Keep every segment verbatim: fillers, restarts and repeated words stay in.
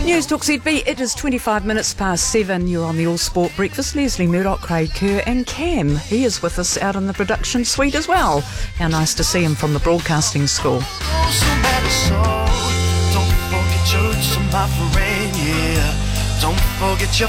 News Talk Z B, it is twenty-five minutes past seven. You're on the All Sport Breakfast. Leslie Murdoch, Craig Kerr and Cam. He is with us out in the production suite as well. How nice to see him from the broadcasting school. Don't forget your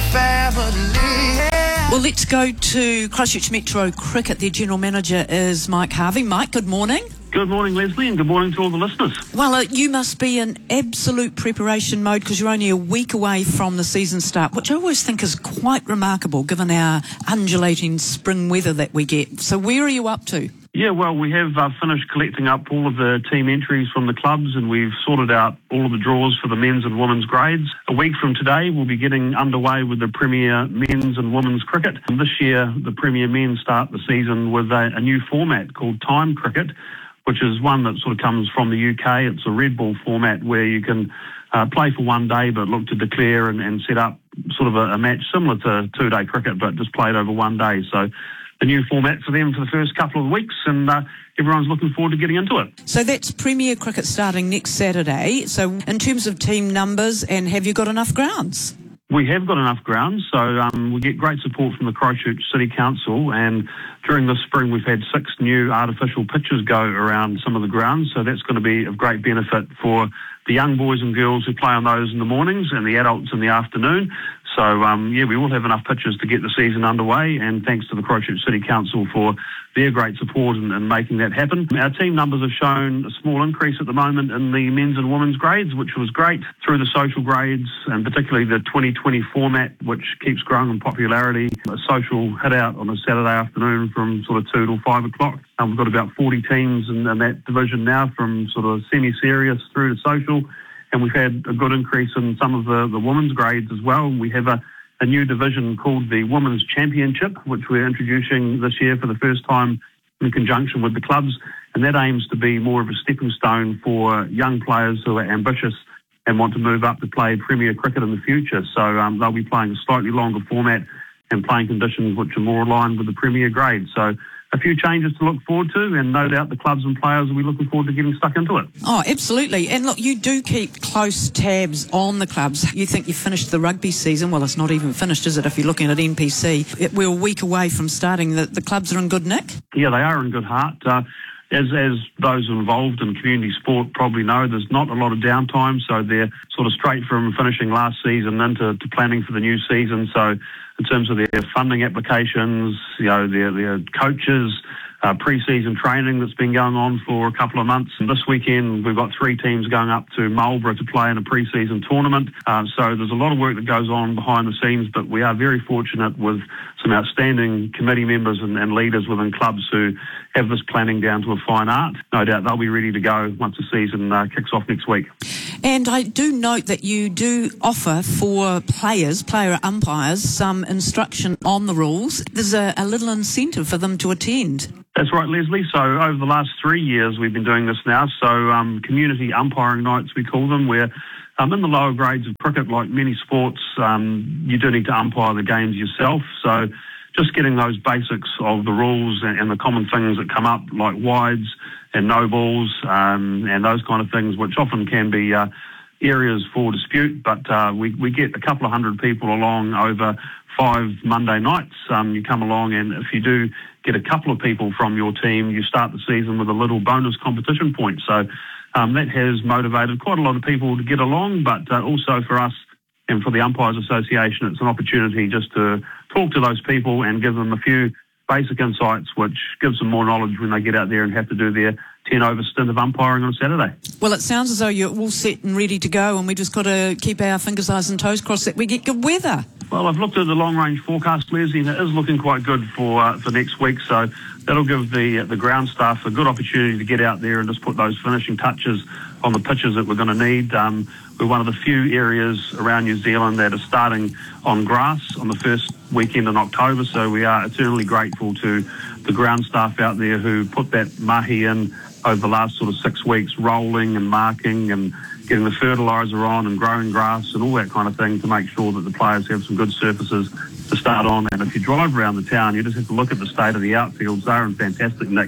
family. Well, let's go to Christchurch Metro Cricket. Their general manager is Mike Harvey. Mike, good morning. Good morning, Leslie, and good morning to all the listeners. Well, uh, you must be in absolute preparation mode because you're only a week away from the season start, which I always think is quite remarkable given our undulating spring weather that we get. So where are you up to? Yeah, well, we have uh, finished collecting up all of the team entries from the clubs, and we've sorted out all of the draws for the men's and women's grades. A week from today, we'll be getting underway with the Premier men's and women's cricket. And this year, the Premier men start the season with a, a new format called Time Cricket, which is one that sort of comes from the U K. It's a red ball format where you can uh, play for one day but look to declare and, and set up sort of a, a match similar to two-day cricket but just played over one day. So a new format for them for the first couple of weeks, and uh, everyone's looking forward to getting into it. So that's Premier Cricket starting next Saturday. So in terms of team numbers, and have you got enough grounds? We have got enough grounds, so um, we get great support from the Christchurch City Council, and during this spring we've had six new artificial pitches go around some of the grounds, so that's going to be of great benefit for the young boys and girls who play on those in the mornings and the adults in the afternoon. So, um, yeah, we will have enough pitches to get the season underway, and thanks to the Christchurch City Council for their great support in, in making that happen. Our team numbers have shown a small increase at the moment in the men's and women's grades, which was great, through the social grades, and particularly the twenty twenty format, which keeps growing in popularity. A social hit-out on a Saturday afternoon from sort of two till five o'clock. Um, we've got about forty teams in, in that division now, from sort of semi-serious through to social. And we've had a good increase in some of the, the women's grades as well. We have a, a new division called the Women's Championship, which we're introducing this year for the first time in conjunction with the clubs. And that aims to be more of a stepping stone for young players who are ambitious and want to move up to play Premier Cricket in the future. So um, they'll be playing a slightly longer format and playing conditions which are more aligned with the Premier grade. So a few changes to look forward to, and no doubt the clubs and players will be looking forward to getting stuck into it. Oh, absolutely. And look, you do keep close tabs on the clubs. You think you've finished the rugby season. Well, it's not even finished, is it, if you're looking at N P C? It, we're a week away from starting. The, the clubs are in good nick? Yeah, they are in good heart. Uh, as, as those involved in community sport probably know, there's not a lot of downtime, so they're sort of straight from finishing last season into to planning for the new season. So in terms of their funding applications, you know, their, their coaches, uh, pre-season training that's been going on for a couple of months. And this weekend, we've got three teams going up to Marlborough to play in a pre-season tournament. Uh, so there's a lot of work that goes on behind the scenes, but we are very fortunate with some outstanding committee members and, and leaders within clubs who have this planning down to a fine art. No doubt they'll be ready to go once the season uh, kicks off next week. And I do note that you do offer for players, player umpires, some instruction on the rules. There's a, a little incentive for them to attend. That's right, Leslie. So over the last three years, we've been doing this now. So um, community umpiring nights, we call them, where um, in the lower grades of cricket, like many sports, um, you do need to umpire the games yourself. So just getting those basics of the rules and, and the common things that come up, like wides and no balls um, and those kind of things, which often can be uh, areas for dispute. But uh, we, we get a couple of hundred people along over five Monday nights. Um, you come along, and if you do get a couple of people from your team, you start the season with a little bonus competition point. So um, that has motivated quite a lot of people to get along, but uh, also for us and for the Umpires Association, it's an opportunity just to talk to those people and give them a few basic insights, which gives them more knowledge when they get out there and have to do their ten over stint of umpiring on a Saturday. Well, it sounds as though you're all set and ready to go, and we just got to keep our fingers, eyes and toes crossed that we get good weather. Well, I've looked at the long-range forecast, Leslie, and it is looking quite good for uh, for next week. So that'll give the the ground staff a good opportunity to get out there and just put those finishing touches on the pitches that we're going to need. Um, we're one of the few areas around New Zealand that are starting on grass on the first weekend in October. So we are eternally grateful to the ground staff out there who put that mahi in over the last sort of six weeks, rolling and marking and getting the fertiliser on and growing grass and all that kind of thing to make sure that the players have some good surfaces to start on. And if you drive around the town, you just have to look at the state of the outfields. They're in fantastic nick.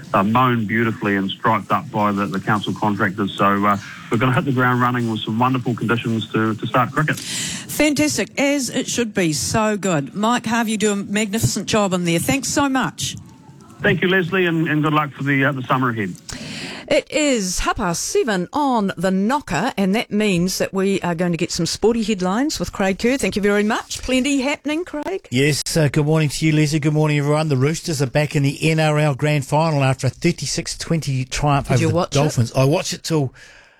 they're mown beautifully and striped up by the, the council contractors. So uh, we're going to hit the ground running with some wonderful conditions to, to start cricket. Fantastic, as it should be. So good. Mike Harvey, you do a magnificent job in there. Thanks so much. Thank you, Leslie, and, and good luck for the, uh, the summer ahead. It is half past seven on the knocker, and that means that we are going to get some sporty headlines with Craig Kerr. Thank you very much. Plenty happening, Craig. Yes, uh, good morning to you, Leslie. Good morning, everyone. The Roosters are back in the N R L Grand Final after a thirty-six twenty triumph Did over you the watch Dolphins. it? I watched it till,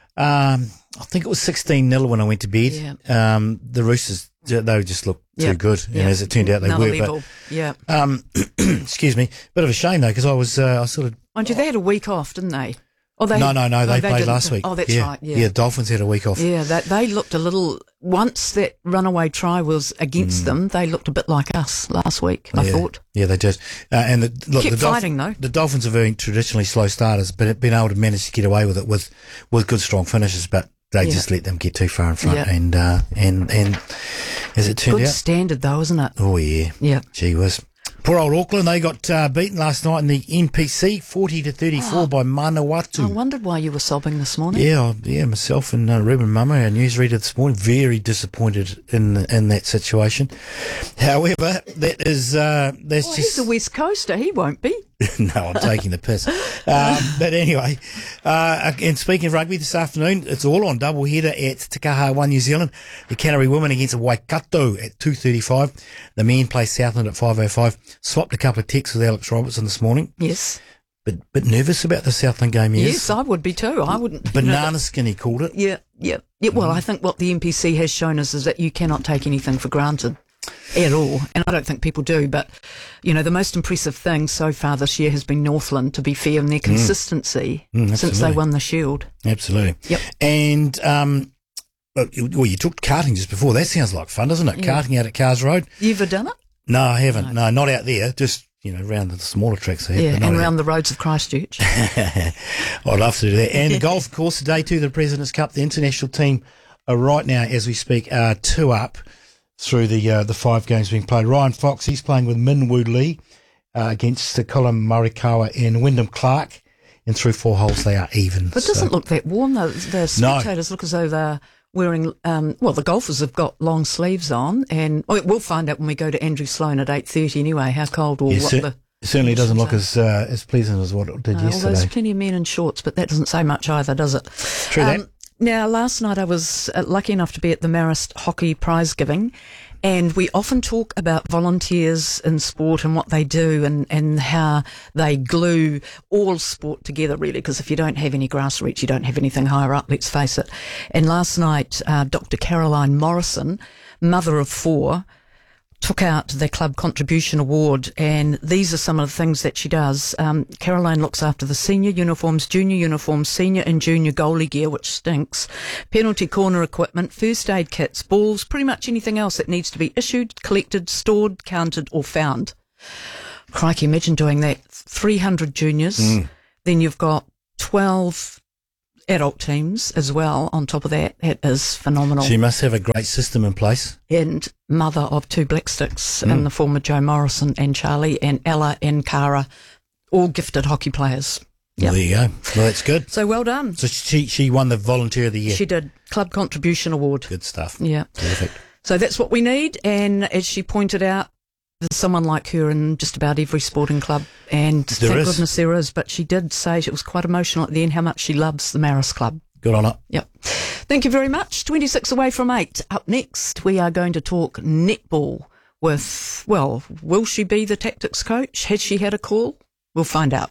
um, I think it was sixteen nil when I went to bed. Yeah. Um, the Roosters, they just looked too Yeah. good, Yeah. and as it turned out, they Another were. level. Yeah. But, um, excuse me, bit of a shame though, because I was, uh, I sort of. Mind you, they had a week off, didn't they? Oh, they No, no, no, oh, they, played didn't. last week. Oh, that's yeah. right. Yeah. Yeah, Dolphins had a week off. Yeah, that, they looked a little, once that runaway try was against Mm. them, they looked a bit like us last week, I yeah. thought. Yeah, they did. Uh, and the, look, Kept the, Dolph- fighting, though. the Dolphins are very traditionally slow starters, but have been able to manage to get away with it with, with good, strong finishes, but they Yeah. just let them get too far in front. Yeah. And, uh, and, and as it turned Good out, standard, though, isn't it? oh yeah, Yeah. gee whiz. Poor old Auckland, they got uh, beaten last night in the N P C, forty to thirty-four Oh. by Manawatu. I wondered why you were sobbing this morning. Yeah, I- yeah, myself and uh, Ruben Mama, our newsreader this morning, very disappointed in in that situation. However, that is uh, that's Well, just he's a West Coaster, he won't be. no, I'm taking the piss. Um, but anyway, uh, and speaking of rugby this afternoon, it's all on double header at Te Kaha one New Zealand. The Canterbury women against Waikato at two thirty-five. The men play Southland at five oh five. Swapped a couple of texts with Alex Robertson this morning. Yes. But bit nervous about the Southland game, yes. Yes, I would be too. I wouldn't. you know, Banana skin, he called it. Yeah, yeah. yeah well, I think what the N P C has shown us is that you cannot take anything for granted at all. And I don't think people do. But, you know, the most impressive thing so far this year has been Northland, to be fair, and their consistency Mm, since they absolutely. won the Shield. Absolutely. Yep. And, um, well, you well, you took karting just before. That sounds like fun, doesn't it? Yeah. Karting out at Cars Road. You ever done it? No, I haven't. No, not out there. Just, you know, around the smaller tracks there. Yeah, but not and out- around the roads of Christchurch. I'd love to do that. And the golf course, day two of the President's Cup, the international team are right now, as we speak, are two up through the uh, the five games being played. Ryan Fox, he's playing with Min Woo Lee uh, against uh, Colin Morikawa and Wyndham Clark. And through four holes, they are even. But it so- doesn't look that warm, though. The spectators look as though they're wearing, um, well, the golfers have got long sleeves on, and well, we'll find out when we go to Andrew Sloan at eight thirty anyway, how cold or Yeah, what cer- the... It certainly doesn't look conditions as uh, as pleasant as what it did Uh, although there's yesterday. plenty of men in shorts, but that doesn't say much either, does it? True that. Now, last night I was uh, lucky enough to be at the Marist Hockey Prize Giving, and we often talk about volunteers in sport and what they do and, and how they glue all sport together, really, because if you don't have any grassroots, you don't have anything higher up, let's face it. And last night, uh, Doctor Caroline Morrison, mother of four, took out the Club Contribution Award, and these are some of the things that she does. Um, Caroline looks after the senior uniforms, junior uniforms, senior and junior goalie gear, which stinks, penalty corner equipment, first aid kits, balls, pretty much anything else that needs to be issued, collected, stored, counted or found. Crikey, imagine doing that. three hundred juniors, Mm. then you've got twelve adult teams as well on top of that. That is phenomenal. She must have a great system in place. And mother of two black sticks Mm. in the form of Joe Morrison and Charlie, and Ella and Cara, all gifted hockey players. Well, there you go. Well, that's good. So well done. So she she won the Volunteer of the Year. She did. Club Contribution Award. Good stuff. Yeah. Perfect. So that's what we need. And as she pointed out, there's someone like her in just about every sporting club. And There thank is. goodness there is. But she did say it was quite emotional at the end how much she loves the Marist Club. Good on it. Yep. Thank you very much. twenty-six away from eight. Up next, we are going to talk netball with, well, will she be the tactics coach? Has she had a call? We'll find out.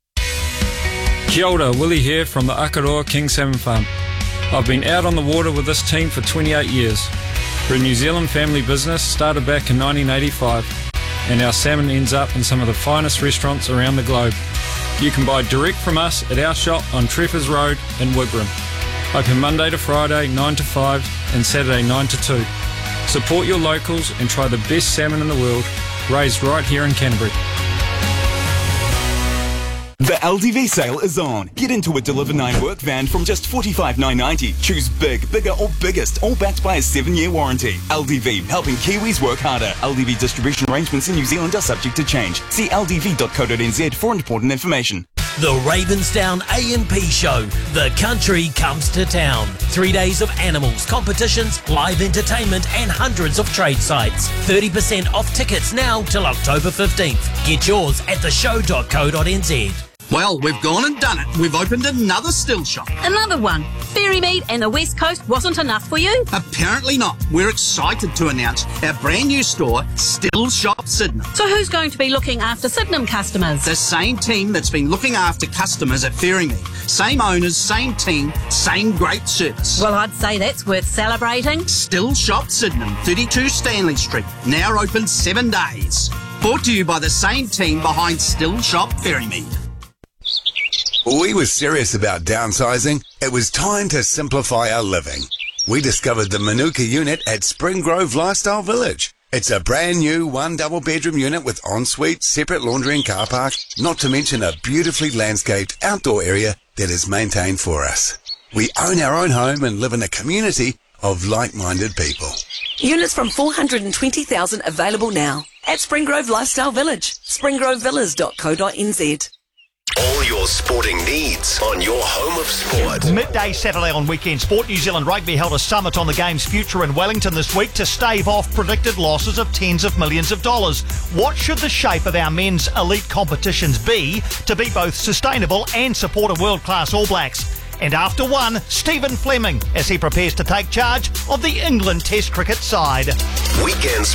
Kia ora, Willie here from the Akaroa King Salmon Farm. I've been out on the water with this team for twenty-eight years. We're a New Zealand family business started back in nineteen eighty-five, and our salmon ends up in some of the finest restaurants around the globe. You can buy direct from us at our shop on Treffers Road in Wigram. Open Monday to Friday nine to five and Saturday nine to two. Support your locals and try the best salmon in the world, raised right here in Canterbury. The L D V sale is on. Get into a Deliver nine work van from just forty-five nine ninety. Choose big, bigger or biggest, all backed by a seven-year warranty. L D V, helping Kiwis work harder. L D V distribution arrangements in New Zealand are subject to change. See l d v dot co dot n z for important information. The Ravensdown A and P Show. The country comes to town. Three days of animals, competitions, live entertainment and hundreds of trade sites. thirty percent off tickets now till October fifteenth. Get yours at the show dot co dot n z. Well, we've gone and done it. We've opened another still shop. Another one. Ferrymead and the West Coast wasn't enough for you? Apparently not. We're excited to announce our brand new store, Still Shop Sydenham. So who's going to be looking after Sydenham customers? The same team that's been looking after customers at Ferrymead. Same owners, same team, same great service. Well, I'd say that's worth celebrating. Still Shop Sydenham, thirty-two Stanley Street. Now open seven days. Brought to you by the same team behind Still Shop Ferrymead. We were serious about downsizing. It was time to simplify our living. We discovered the Manuka unit at Spring Grove Lifestyle Village. It's a brand new one double bedroom unit with ensuite, separate laundry and car park, not to mention a beautifully landscaped outdoor area that is maintained for us. We own our own home and live in a community of like-minded people. Units from four hundred twenty thousand available now at Spring Grove Lifestyle Village, spring grove villas dot co dot n z. All your sporting needs on your home of sport. Midday Saturday on Weekend Sport. New Zealand Rugby held a summit on the game's future in Wellington this week to stave off predicted losses of tens of millions of dollars. What should the shape of our men's elite competitions be to be both sustainable and support a world-class All Blacks? And after one, Stephen Fleming as he prepares to take charge of the England Test cricket side. Weekend Sport.